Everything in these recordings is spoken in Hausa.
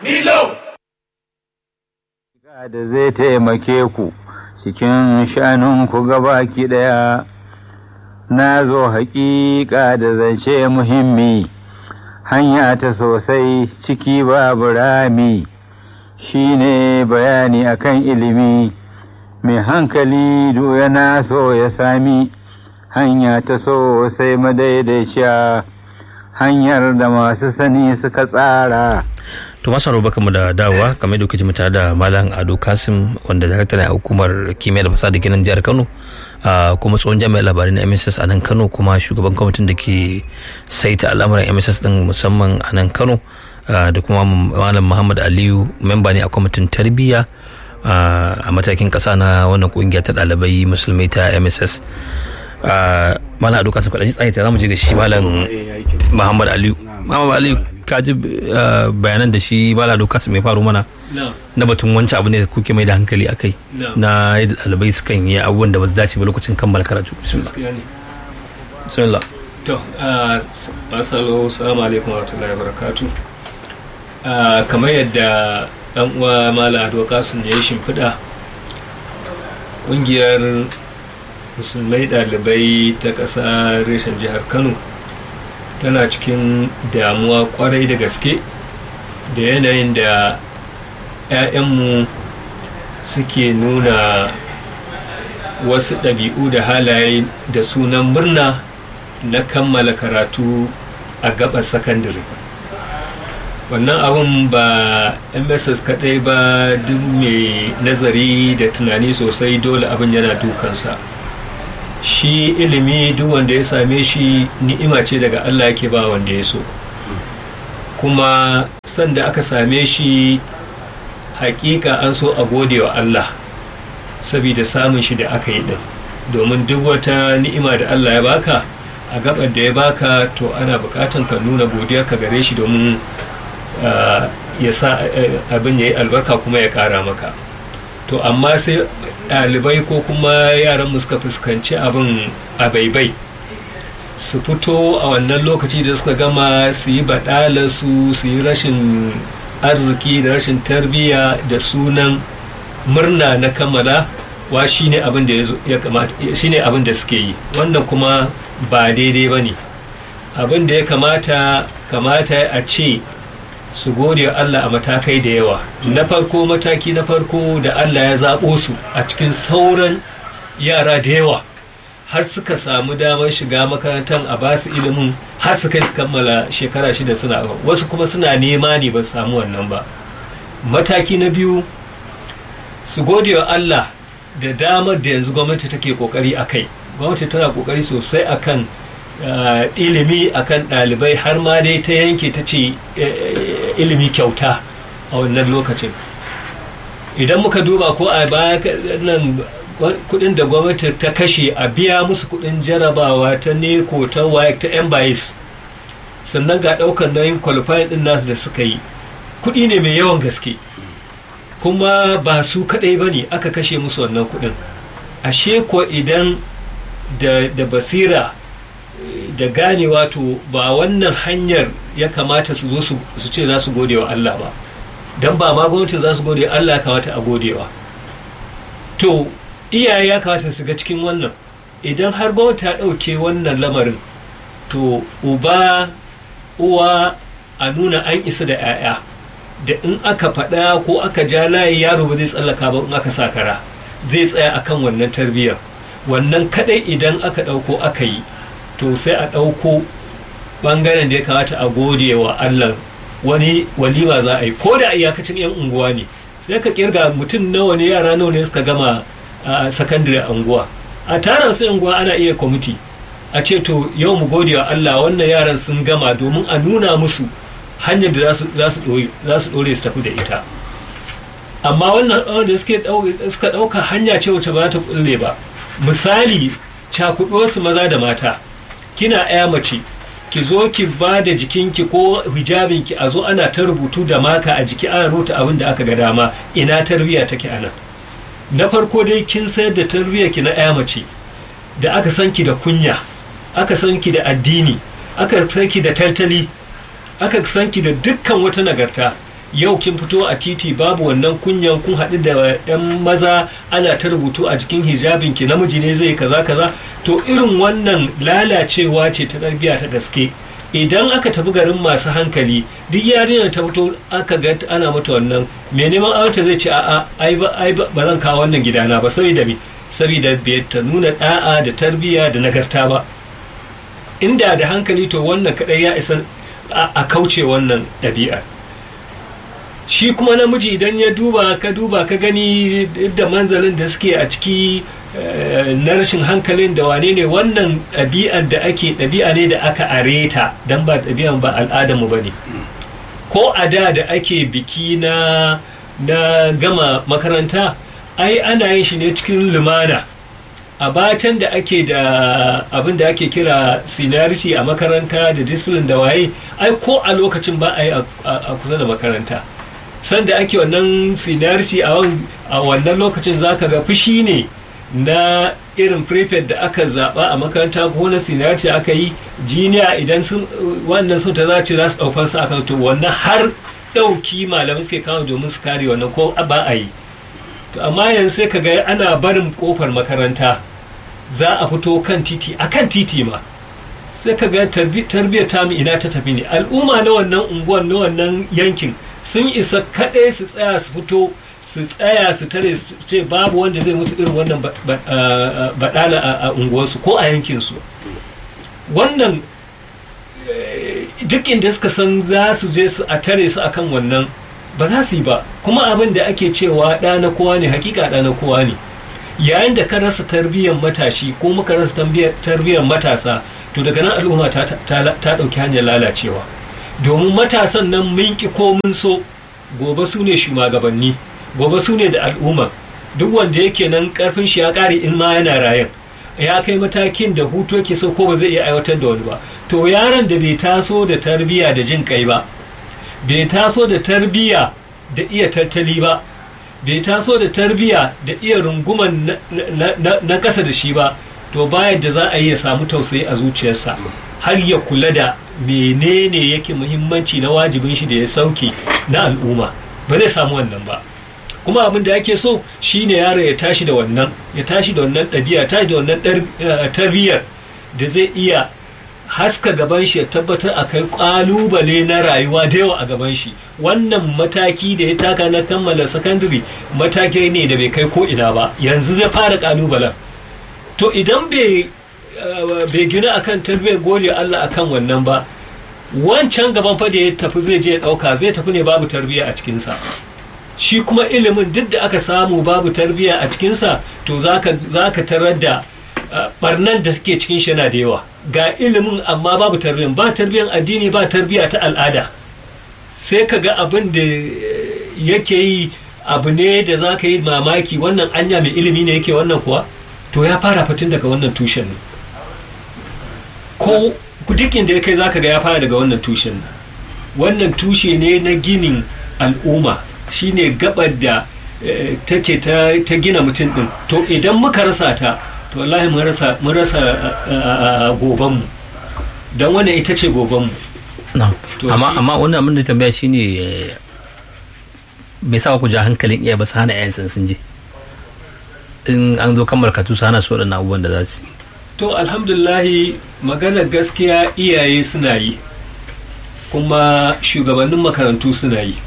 Milo da zai taimake ku cikin shanunku gabaki ɗaya. Na zo haƙiƙa da zance muhimmi, hanya ta sosai ciki babu rami, shi ne bayani akan ilimi, mai hankali yana so ya sami hanya ta sosai madaidaiciya, hanyar da masu sani suka tsara. To masu haro baka mu da dawowa kamar da kuke tare da Malam Ado Kasim wanda darakta ne a hukumar kimiyya da fasaha da ginin jihar Kano, kuma tsohon jami'ar labarai na MSS a nan Kano, kuma shugaban kwamitin da ke saita al'amuran MSS din musamman a nan Kano, da kuma Malam Muhammad Aliyu memba ne a kwamitin tarbiyya a matakin kasa na wannan kungiya ta ɗalibai musulmai ta MSS. Malam Ado Kasim kaɗan tsaye ta zamu je ga shi Malam Muhammad Aliyu. Muhammad Aliyu, ka ji bayanan da shi Malam Ado Kasim ya faru mana na batun wancan abu ne da kuke mai da hankali a kai na yadda ɗalibai sukan yi abubuwan da ba su dace ba lokacin kammala karatu. Bismillah. To, assalamu alaikum wa rahmatullahi wa barakatuh. Kamar yadda ɗan uwa Malam Ado Kasim ya yi shimfiɗa, ƙungiyar musulmai ɗalibai ta ƙasa reshen jihar Kano tana cikin damuwa kwarai da gaske da yanayin da 'ya'yanmu suke nuna wasu ɗabi'u da halaye da sunan murna na kammala karatu a gabar sakandare. Wannan abun ba MSS kaɗai ba, duk mai nazari da tunani sosai dole abin yana dukansa. Shi ilimi duk wanda ya same shi ni'ima ce daga Allah yake ba wanda ya so, kuma sanda aka same shi hakika an so a gode wa Allah saboda samun shi da aka yi din, domin duk wata ni'ima da Allah ya baka a gabar da ya baka to ana bukatan ka nuna godiya ka gare shi domin ya sa abin ya yi albarka kuma ya kara maka. To amma sai ɗalibai ko kuma yaran mu suka fuskanci abin a baibai, su fito a wannan lokaci da suka gama su yi baɗalarsu, su yi rashin arziki da rashin tarbiyya da sunan murna na kammala wa shine abin da ya kamata, shine abin da suke yi. Wannan kuma ba daidai ba ne. Abin da ya kamata a ce su gode wa Allah a matakai da yawa. Na farko, mataki na farko da Allah ya zaɓo su a cikin sauran yara da yawa har suka samu damar shiga makarantar a basu ilimin har su kai su kammala shekara 6 suna, wasu kuma suna nema ne ba samu wannan ba. Mataki na biyu, su gode wa Allah da damar da yanzu gwamnati take kokari a kai. Gwamnati tana kokari sosai akan ilimi akan ɗalibai, har ma dai ta yanke ta ce ilimi kyauta a wannan lokacin. Idan muka duba ko a baya nan kudin da gwamnati ta kashe a biya musu kudin jarabawa ta neko ta WAEC ta MBAS, sannan ga daukar nauyin qualifying din nasu da suka yi, kudi ne mai yawan gaske, kuma ba su kadai bane aka kashe musu wannan kudin. Ashe ko idan da basira da ganewa, to ba wannan hanyar ya kamata su zo su ce za su gode wa Allah ba, don ba ma gwamnati za su gode Allah, ya kamata a godewa. To iyaye ya kamata su ga cikin wannan. Idan har gwamnati ta ɗauke wannan lamarin, to uba uwa a nuna an isa da 'ya'ya, da in aka faɗa ko aka ja layi yaro ba zai tsallaka ba, in aka sa kara zai tsaya akan wannan tarbiyyar. Wannan kadai idan aka ɗauko aka yi, to sai a ɗauko ɓangaren da ya kamata a gode wa Allah. Wani walima za a yi, ko da iyakacin 'yan unguwa ne, sai ka kirga mutum nawa ne, yara nawa ne suka gama a sakandare a unguwa. A taron sai unguwa ana iya kwamiti a ce to yau mu gode wa Allah wannan yaran sun gama, domin a nuna musu hanyar da za su ɗore su tafi da ita. Amma wannan da suka ɗauka hanya ce wacce ba ta kulle ba. Misali, cakuɗo su maza da mata, kina 'ya mace ki zo ki ba da jikinki ko hijabinki a zo ana ta rubutu da maka a jiki ana rubuta abin da aka ga dama. Ina tarbiyya take a nan? Na farko dai kin sayar da tarbiyya ki na 'ya mace da aka san ki da kunya, aka san ki da addini, aka san ki da tattali, aka san ki da dukkan wata nagarta. yau kin fito a titi babu wannan kunyan, kun haɗu da 'yan maza ana ta rubutu a jikin hijabin ki namiji ne zai kaza kaza. To irin wannan lalacewa ce ta tarbiyya ta gaske. Idan aka tafi garin masu hankali, duk yarinyar ta fito aka ga ana mata wannan, mai neman aurata zai ce a'a ai ba zan kawo wannan gidana ba, saboda me, saboda bai ta nuna da'a da tarbiyya da nagarta ba. Inda da hankali to wannan kadai ya isa a kauce wannan ɗabi'a. Shi kuma namiji idan ya duba ka gani da manzalin da suke a ciki na rashin hankalin da wane ne, wannan ɗabi'ar da ake ɗabi'a ne da aka areta, don ba ɗabi'an ba al'adarmu ba ne. Ko a da ake biki na gama makaranta, ai ana yin shi ne cikin lumana. A batan da ake da abin da ake kira seniority a makaranta da discipline da waye, ai ko a lokacin ba a yi a kusa da makaranta. Sanda ake wannan seniority a wannan lokacin zaka ga fushi ne na irin prefect da aka zaba a makaranta, ko na seniority aka yi jiniya, idan wannan sun ta zace za su daukar su akan to wannan har dauki malamai suke kawo domin su kare wannan, ko ba a yi. To amma yanzu sai kaga ana barin kofar makaranta za a fito kan titi, akan titi ma sai kaga tarbiyyar tamu ina ta tafi ne. Al'umma na wannan unguwar na wannan yankin sun isa kaɗai su tsaya su fito su tsaya su tare su ce babu wanda zai musu irin wannan baɗala a unguwarsu ko a yankinsu. Wannan duk inda suka san za su je su a tare su akan wannan ba za su yi ba. Kuma abin da ake cewa ɗa na kowa ne, hakika ɗa na kowa ne. Yayin da ka rasa tarbiyyar matashi ko muka rasa tarbiyyar matasa, to daga nan al'umma ta ɗauki hanyar lalacewa. Domin matasan nan mun ki ko mun so, gobe su ne shugabanni, gobe su ne da al'umma. Duk wanda yake nan karfin shi ya ƙare in ma yana rayan, ya kai matakin da hutu yake so ko ba zai iya aiwatar da wani ba. To yaron da bai taso da tarbiyya da jin kai ba, bai taso da tarbiyya da iya tattali ba, bai taso da tarbiyya da iya runguman na ƙasa da shi ba, to bayan da za a yi ya samu tausayi a zuciyarsa, har ya kula da menene yake muhimmanci na wajibin shi da ya sauke na al'umma, ba zai samu wannan ba. Kuma abin da ake so shine yaro ya tashi da wannan ɗabi'a, tashi da wannan tarbiyyar da zai iya haska gaban shi ya tabbatar a kai ƙalubale na rayuwa da yawa a gaban shi. Wannan mataki da ya taka na kammala sakandare mataki ne da bai kai ko ina ba, yanzu zai fara ƙalubalen. To idan bai gina akan tarbiyyar gode Allah akan wannan ba, wancan gaban fa da ya tafi zai je ya ɗauka, zai tafi ne babu tarbiyya a cikinsa. Shi kuma ilimin duk da aka samu babu tarbiyya a cikinsa, to za ka tarar da barnan da suke cikin shi yana da yawa. Ga ilimin amma babu tarbiyyar, ba tarbiyyar addini, ba tarbiyya ta al'ada. Sai ka ga abin da yake yi abu ne da za ka yi mamaki, wannan anya mai ilimi ne yake wannan kuwa? To ya fara fitin daga wannan tushen ne. Ko duk inda ya kai za ka ga ya fara daga wannan tushen ne. Wannan tushe ne na ginin al'umma, shine gabar da take ta gina mutum din. To idan muka rasa ta, to wallahi mun rasa gobanmu, don wannan ita ce gobanmu. amma wannan abin da tambaya shine bai sa ku ja hankalin iya ba su hana yayan sun je in an zo kan markatu su hana su waɗannan abubuwan da za su. To alhamdulillahi, maganar gaskiya iyaye suna yi, kuma shugabannin makarantu suna yi.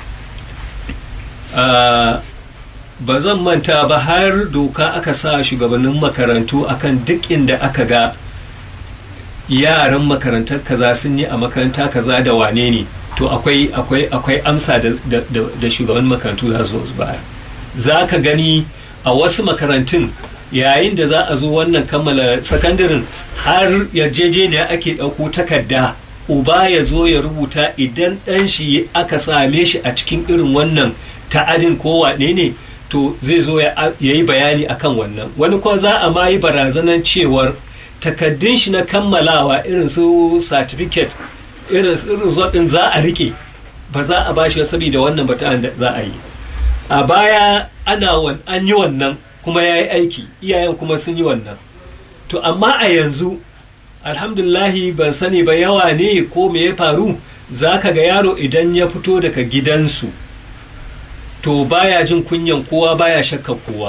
Ba zan manta ba, har doka aka sa shugabannin makarantu akan duk inda aka ga yaran makarantar kaza sun yi a makaranta kaza da wane ne, to akwai amsa da shugaban makarantu za su bayar. Za ka gani a wasu makarantun yayin da za a zo wannan kammala sakandaren, har yarjejeniya ake ɗauko takarda, uba ya zo ya rubuta idan ɗan shi aka same shi a cikin irin wannan ta'adin ko wane ne, to zai zo ya yi bayani akan wannan. Wani kuma za a ma yi barazanan cewar takaddun shi na kammalawa irin su certificate, irin din za a rike, ba za a bashi saboda wannan bata'an da za a yi. A baya an yi wannan kuma ya yi aiki, iyayen kuma sun yi wannan. To amma a yanzu alhamdulillahi ban sani ba yawa ne ko me ya faru, za ka ga yaro idan ya fito daga gidansu to baya jin kunyan kowa baya shakka kowa